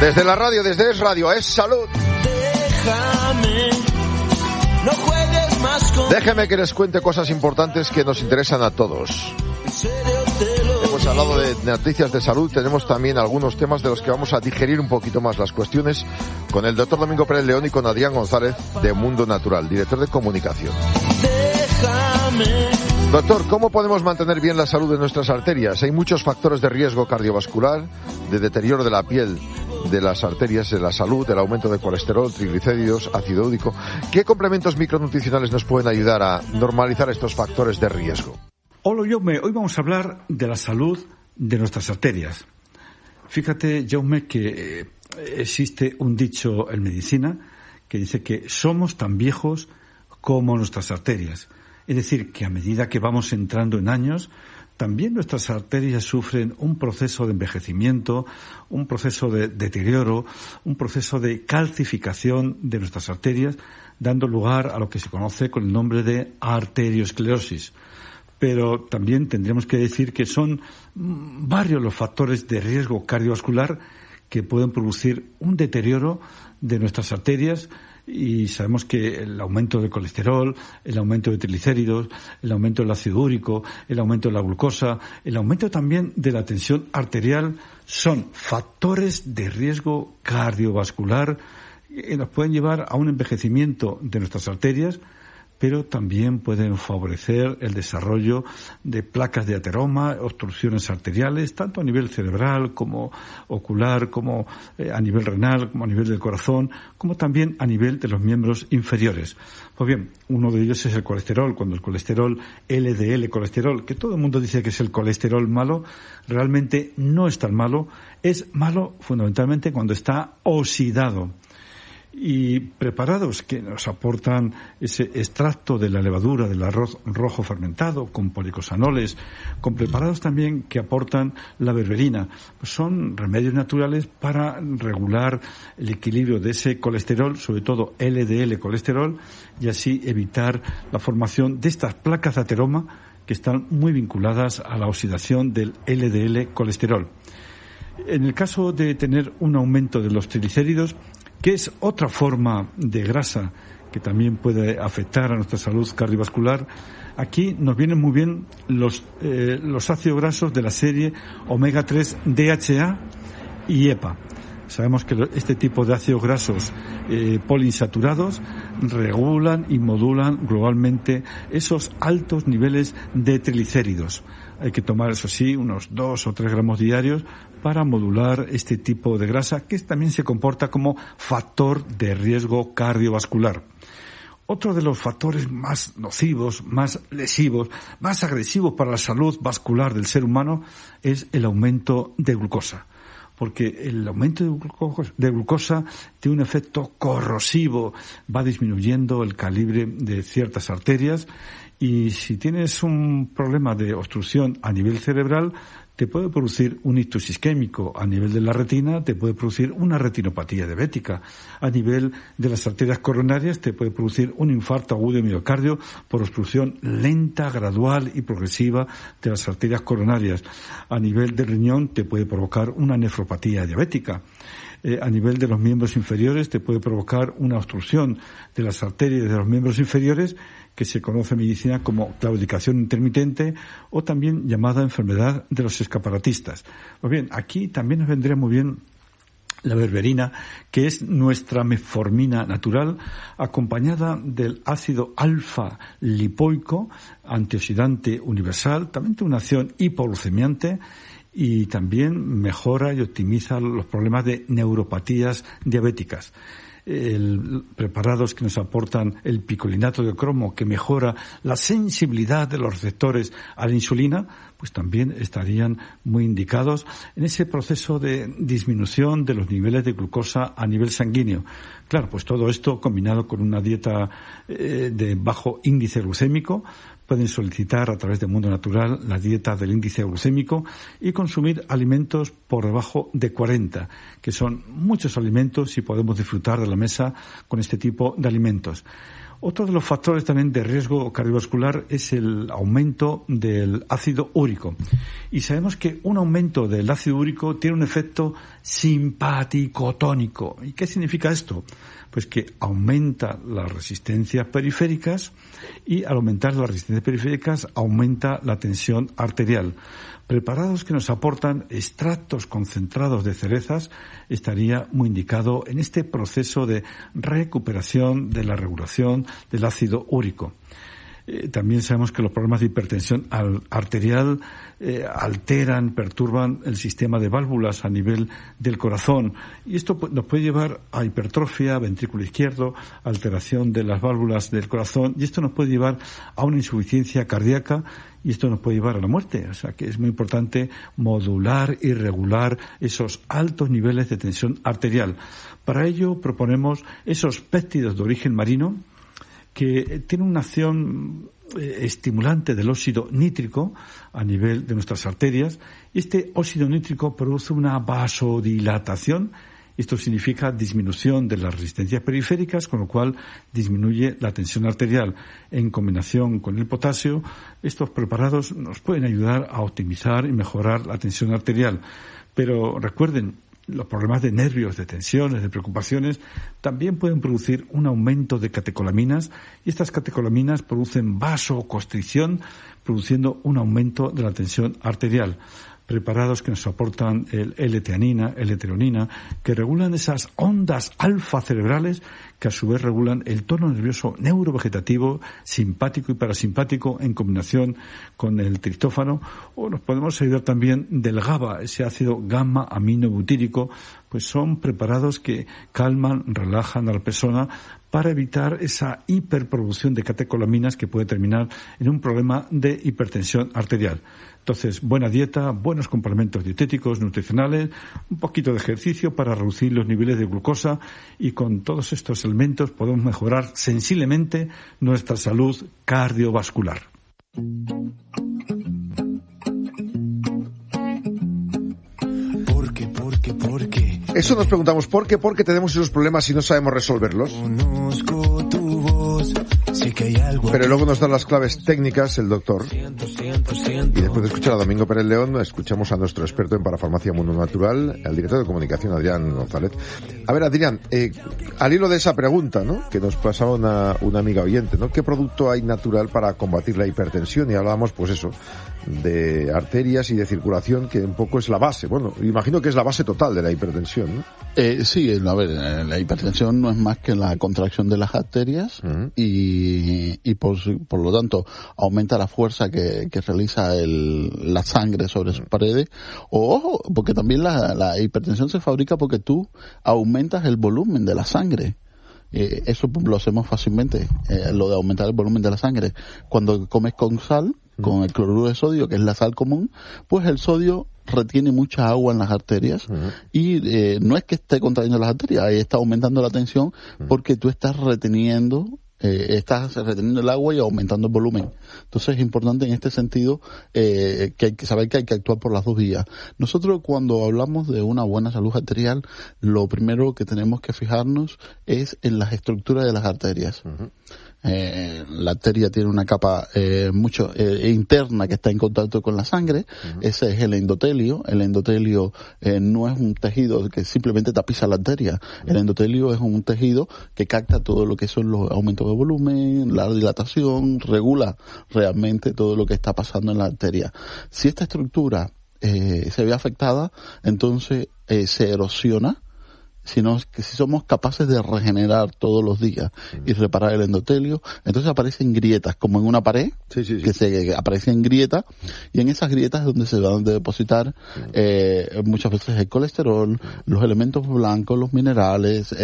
Desde la radio, desde Es Radio, Es Salud. Déjame, no juegues más con... Déjeme que les cuente cosas importantes que nos interesan a todos. Hemos hablado de noticias de salud, tenemos también algunos temas de los que vamos a digerir un poquito más las cuestiones con el doctor Domingo Pérez León y con Adrián González de Mundo Natural, director de comunicación. Doctor, ¿cómo podemos mantener bien la salud de nuestras arterias? Hay muchos factores de riesgo cardiovascular, de deterioro de la piel, de las arterias, de la salud, del aumento de colesterol, triglicéridos, ácido úrico. ¿Qué complementos micronutricionales nos pueden ayudar a normalizar estos factores de riesgo? Hola, Jaume. Hoy vamos a hablar de la salud de nuestras arterias. Fíjate, Jaume, que existe un dicho en medicina que dice que somos tan viejos como nuestras arterias. Es decir, que a medida que vamos entrando en años, también nuestras arterias sufren un proceso de envejecimiento, un proceso de deterioro, un proceso de calcificación de nuestras arterias, dando lugar a lo que se conoce con el nombre de arteriosclerosis. Pero también tendríamos que decir que son varios los factores de riesgo cardiovascular que pueden producir un deterioro de nuestras arterias, y sabemos que el aumento del colesterol, el aumento de triglicéridos, el aumento del ácido úrico, el aumento de la glucosa, el aumento también de la tensión arterial son factores de riesgo cardiovascular que nos pueden llevar a un envejecimiento de nuestras arterias, pero también pueden favorecer el desarrollo de placas de ateroma, obstrucciones arteriales, tanto a nivel cerebral como ocular, como a nivel renal, como a nivel del corazón, como también a nivel de los miembros inferiores. Pues bien, uno de ellos es el colesterol. Cuando el colesterol, LDL colesterol, que todo el mundo dice que es el colesterol malo, realmente no es tan malo. Es malo fundamentalmente cuando está oxidado. Y preparados que nos aportan ese extracto de la levadura del arroz rojo fermentado con policosanoles, con preparados también que aportan la berberina, pues son remedios naturales para regular el equilibrio de ese colesterol, sobre todo LDL colesterol, y así evitar la formación de estas placas de ateroma que están muy vinculadas a la oxidación del LDL colesterol. En el caso de tener un aumento de los triglicéridos, que es otra forma de grasa que también puede afectar a nuestra salud cardiovascular, aquí nos vienen muy bien los ácidos grasos de la serie omega 3 DHA y EPA. Sabemos que este tipo de ácidos grasos poliinsaturados regulan y modulan globalmente esos altos niveles de triglicéridos. Hay que tomar, eso sí, unos 2 o 3 gramos diarios para modular este tipo de grasa, que también se comporta como factor de riesgo cardiovascular. Otro de los factores más nocivos, más lesivos, más agresivos para la salud vascular del ser humano es el aumento de glucosa. Porque el aumento de glucosa tiene un efecto corrosivo, va disminuyendo el calibre de ciertas arterias, y si tienes un problema de obstrucción a nivel cerebral, te puede producir un ictus isquémico. A nivel de la retina te puede producir una retinopatía diabética. A nivel de las arterias coronarias te puede producir un infarto agudo de miocardio por obstrucción lenta, gradual y progresiva de las arterias coronarias. A nivel del riñón te puede provocar una nefropatía diabética. A nivel de los miembros inferiores te puede provocar una obstrucción de las arterias de los miembros inferiores, que se conoce en medicina como claudicación intermitente, o también llamada enfermedad de los escaparatistas. Pues bien, aquí también nos vendría muy bien la berberina, que es nuestra metformina natural, acompañada del ácido alfa-lipoico, antioxidante universal, también tiene una acción hipoglucemiante, y también mejora y optimiza los problemas de neuropatías diabéticas. Preparados que nos aportan el picolinato de cromo, que mejora la sensibilidad de los receptores a la insulina, pues también estarían muy indicados en ese proceso de disminución de los niveles de glucosa a nivel sanguíneo. Claro, pues todo esto combinado con una dieta de bajo índice glucémico. Pueden solicitar a través de Mundo Natural la dieta del índice glucémico y consumir alimentos por debajo de 40, que son muchos alimentos y podemos disfrutar de la mesa con este tipo de alimentos. Otro de los factores también de riesgo cardiovascular es el aumento del ácido úrico. Y sabemos que un aumento del ácido úrico tiene un efecto simpaticotónico. ¿Y qué significa esto? Pues que aumenta las resistencias periféricas y al aumentar las resistencias periféricas aumenta la tensión arterial. Preparados que nos aportan extractos concentrados de cerezas estaría muy indicado en este proceso de recuperación de la regulación del ácido úrico. También sabemos que los problemas de hipertensión arterial alteran, perturban el sistema de válvulas a nivel del corazón y esto nos puede llevar a hipertrofia, ventrículo izquierdo, alteración de las válvulas del corazón y esto nos puede llevar a una insuficiencia cardíaca y esto nos puede llevar a la muerte. O sea que es muy importante modular y regular esos altos niveles de tensión arterial. Para ello proponemos esos péptidos de origen marino que tiene una acción estimulante del óxido nítrico a nivel de nuestras arterias. Este óxido nítrico produce una vasodilatación. Esto significa disminución de las resistencias periféricas, con lo cual disminuye la tensión arterial. En combinación con el potasio, estos preparados nos pueden ayudar a optimizar y mejorar la tensión arterial. Pero recuerden, los problemas de nervios, de tensiones, de preocupaciones, también pueden producir un aumento de catecolaminas y estas catecolaminas producen vasoconstricción, produciendo un aumento de la tensión arterial. Preparados que nos aportan el L-teanina, L-treonina, que regulan esas ondas alfa cerebrales que a su vez regulan el tono nervioso neurovegetativo, simpático y parasimpático en combinación con el triptófano, o nos podemos ayudar también del GABA, ese ácido gamma aminobutírico, pues son preparados que calman, relajan a la persona para evitar esa hiperproducción de catecolaminas que puede terminar en un problema de hipertensión arterial. Entonces, buena dieta, buenos complementos dietéticos, nutricionales, un poquito de ejercicio para reducir los niveles de glucosa y con todos estos elementos podemos mejorar sensiblemente nuestra salud cardiovascular. ¿Por qué? Eso nos preguntamos, ¿por qué? Porque tenemos esos problemas y no sabemos resolverlos. Conozco tu voz, sé que hay algo. Pero luego nos dan las claves técnicas el doctor. Y después de escuchar a Domingo Pérez León, escuchamos a nuestro experto en parafarmacia Mundo Natural, al director de comunicación, Adrián González. A ver, Adrián, al hilo de esa pregunta, ¿no?, que nos pasaba una amiga oyente, ¿no?, ¿qué producto hay natural para combatir la hipertensión? Y hablábamos, pues eso, de arterias y de circulación, que un poco es la base. Bueno, imagino que es la base total de la hipertensión, ¿no? Sí, a ver, la hipertensión no es más que la contracción de las arterias. Uh-huh. y por lo tanto aumenta la fuerza que realiza la sangre sobre sus paredes. Ojo, porque también la hipertensión se fabrica porque tú aumentas el volumen de la sangre. Eso lo hacemos fácilmente, lo de aumentar el volumen de la sangre. Cuando comes con sal, con el cloruro de sodio, que es la sal común, pues el sodio retiene mucha agua en las arterias. Uh-huh. Y no es que esté contrayendo las arterias, ahí está aumentando la tensión, porque tú estás reteniendo el agua y aumentando el volumen. Entonces es importante en este sentido que hay que saber que hay que actuar por las dos vías. Nosotros cuando hablamos de una buena salud arterial, lo primero que tenemos que fijarnos es en las estructuras de las arterias. Uh-huh. La arteria tiene una capa interna que está en contacto con la sangre. Uh-huh. Ese es el endotelio. El endotelio no es un tejido que simplemente tapiza la arteria. Uh-huh. El endotelio es un tejido que capta todo lo que son los aumentos de volumen, la dilatación, regula realmente todo lo que está pasando en la arteria. Si esta estructura se ve afectada, entonces se erosiona. Si somos capaces de regenerar todos los días y reparar el endotelio, entonces aparecen grietas, como en una pared, que aparecen grietas, y en esas grietas es donde se van a depositar muchas veces el colesterol, los elementos blancos, los minerales,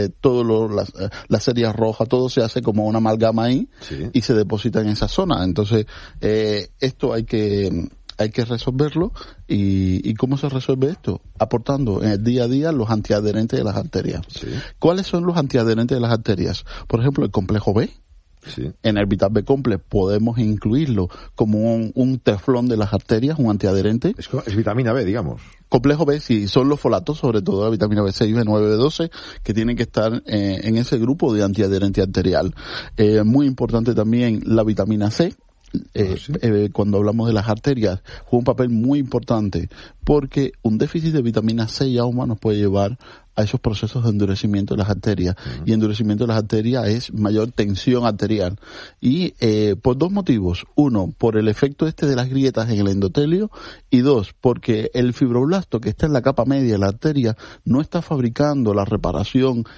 la serie roja, todo se hace como una amalgama ahí, y se deposita en esa zona. Entonces, esto hay que resolverlo. ¿Y cómo se resuelve esto? Aportando en el día a día los antiadherentes de las arterias. Sí. ¿Cuáles son los antiadherentes de las arterias? Por ejemplo, el complejo B, Sí. En el Vital B Complex podemos incluirlo como un teflón de las arterias, un antiadherente. Es vitamina B, digamos. Complejo B, sí, son los folatos, sobre todo la vitamina B6, B9, B12, que tienen que estar en ese grupo de antiadherente arterial. Muy importante también la vitamina C. Cuando hablamos de las arterias, juega un papel muy importante, porque un déficit de vitamina C ya nos puede llevar a esos procesos de endurecimiento de las arterias. Y endurecimiento de las arterias es mayor tensión arterial. Y por dos motivos. Uno, por el efecto de las grietas en el endotelio. Y dos, porque el fibroblasto que está en la capa media de la arteria no está fabricando la reparación